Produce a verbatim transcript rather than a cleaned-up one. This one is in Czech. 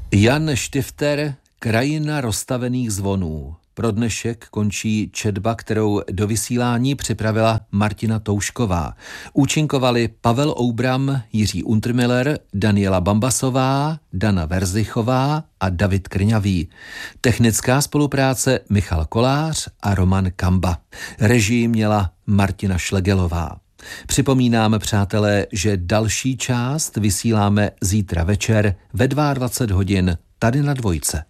Jan Štifter, Krajina rozstavených zvonů. Pro dnešek končí četba, kterou do vysílání připravila Martina Toušková. Účinkovali Pavel Oubram, Jiří Untermiller, Daniela Bambasová, Dana Verzichová a David Krňavý. Technická spolupráce Michal Kolář a Roman Kamba. Režii měla Martina Šlegelová. Připomínáme, přátelé, že další část vysíláme zítra večer ve dvacet dva hodin tady na Dvojce.